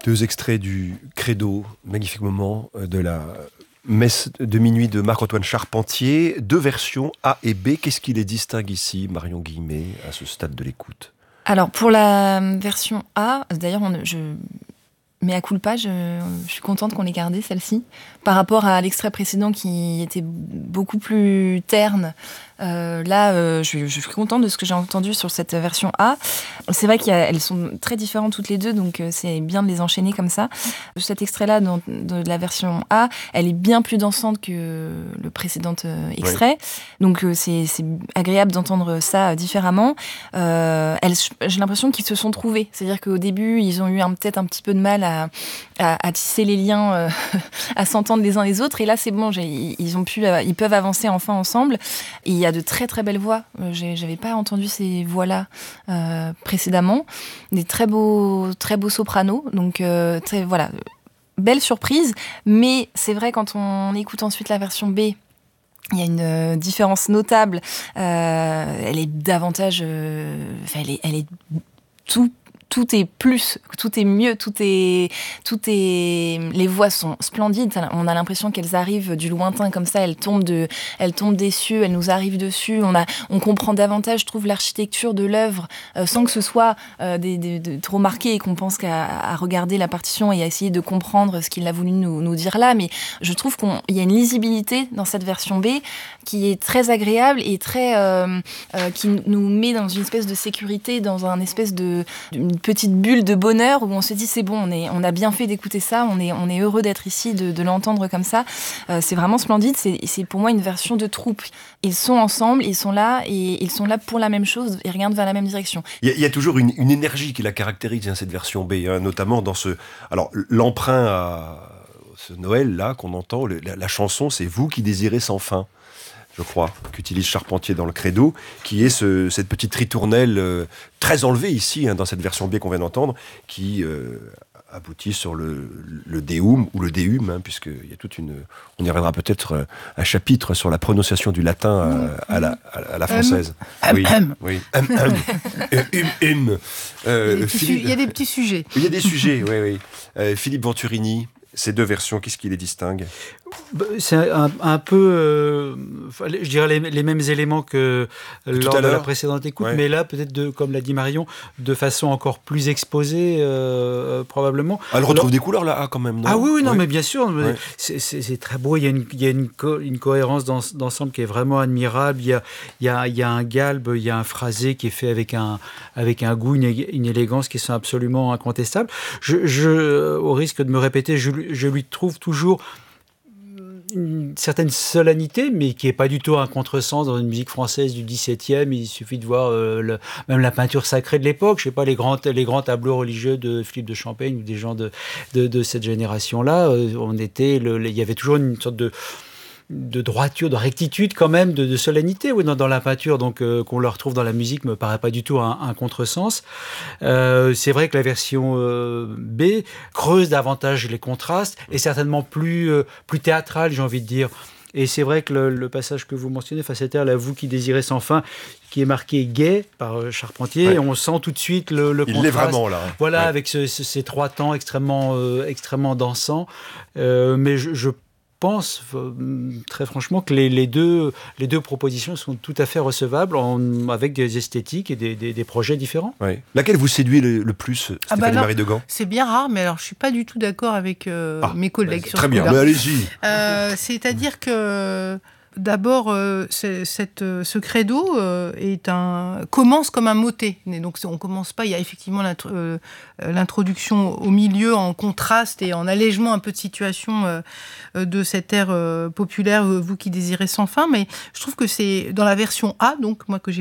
Deux extraits du Credo, magnifique moment de la messe de minuit de Marc-Antoine Charpentier. Deux versions A et B. Qu'est-ce qui les distingue ici, Marion Guillemé, à ce stade de l'écoute ? Alors, pour la version A, d'ailleurs, mea culpa, je suis contente qu'on ait gardé celle-ci, par rapport à l'extrait précédent qui était beaucoup plus terne. Je suis contente de ce que j'ai entendu sur cette version A. C'est vrai qu'elles sont très différentes toutes les deux, donc c'est bien de les enchaîner comme ça. Cet extrait-là, de la version A, elle est bien plus dansante que le précédent extrait. Oui. Donc c'est agréable d'entendre ça différemment. J'ai l'impression qu'ils se sont trouvés. C'est-à-dire qu'au début, ils ont eu peut-être un petit peu de mal à tisser les liens, à s'entendre les uns les autres. Et là, c'est bon, ils peuvent avancer enfin ensemble. Et il y a de très très belles voix. J'avais pas entendu ces voix-là précédemment. Des très beaux sopranos. Donc voilà, belle surprise. Mais c'est vrai, quand on écoute ensuite la version B, il y a une différence notable. Elle est davantage... elle est tout est plus, tout est mieux, les voix sont splendides. On a l'impression qu'elles arrivent du lointain comme ça, elles tombent des cieux, elles nous arrivent dessus. On comprend davantage, je trouve, l'architecture de l'œuvre sans que ce soit trop marqué et qu'on pense qu'à regarder la partition et à essayer de comprendre ce qu'il a voulu nous dire là. Mais je trouve qu'il y a une lisibilité dans cette version B qui est très agréable et qui nous met dans une espèce de sécurité, dans une espèce une petite bulle de bonheur où on se dit c'est bon, on a bien fait d'écouter ça, on est heureux d'être ici, de l'entendre comme ça. C'est vraiment splendide. C'est pour moi une version de troupe. Ils sont ensemble, ils sont là et ils sont là pour la même chose et regardent vers la même direction. Il y a toujours une énergie qui la caractérise, cette version B, notamment dans l'emprunt à ce Noël là qu'on entend. La chanson, c'est Vous qui désirez sans fin, je crois, qu'utilise Charpentier dans le Credo, qui est cette petite ritournelle très enlevée ici, dans cette version B qu'on vient d'entendre, qui aboutit sur le Deum, ou le Deum, puisqu'il y a on y reviendra peut-être, un chapitre sur la prononciation du latin à la française. Oui. Il y a des petits sujets. Il y a des sujets, oui. Philippe Venturini, ces deux versions, qu'est-ce qui les distingue ? C'est un peu, je dirais, les mêmes éléments que lors de la précédente écoute, ouais. Mais là, peut-être, comme l'a dit Marion, de façon encore plus exposée, probablement. Elle retrouve des couleurs, là, quand même, non ? Ah oui, non, mais bien sûr, ouais. C'est très beau, il y a une cohérence d'ensemble qui est vraiment admirable, il y a un galbe, il y a un phrasé qui est fait avec un goût, une élégance qui sont absolument incontestables. Au risque de me répéter, je lui trouve toujours une certaine solennité, mais qui n'est pas du tout un contresens dans une musique française du XVIIe. Il suffit de voir même la peinture sacrée de l'époque. Je ne sais pas, les grands tableaux religieux de Philippe de Champaigne ou des gens de cette génération-là. Il y avait toujours une sorte de droiture, de rectitude quand même, de solennité dans la peinture, donc qu'on le retrouve dans la musique me paraît pas du tout un contresens. C'est vrai que la version B creuse davantage les contrastes et certainement plus théâtrale, j'ai envie de dire. Et c'est vrai que le passage que vous mentionnez, cet air, Vous qui désirez sans fin, qui est marqué gai par Charpentier, ouais. On sent tout de suite le contraste. Il l'est vraiment là. Voilà, ouais. Avec ces trois temps extrêmement dansants. Mais je pense très franchement que les deux propositions sont tout à fait recevables avec des esthétiques et des projets différents. Oui. Laquelle vous séduit le plus, Stéphanie Marie Degan ? C'est bien rare, mais alors je suis pas du tout d'accord avec mes collègues sur très bien, mais allez-y. C'est-à-dire que d'abord, ce credo commence comme un motet. Donc on commence pas. Il y a effectivement l'introduction au milieu en contraste et en allègement un peu de situation de cet air populaire, Vous qui désirez sans fin. Mais je trouve que c'est dans la version A, donc moi que j'ai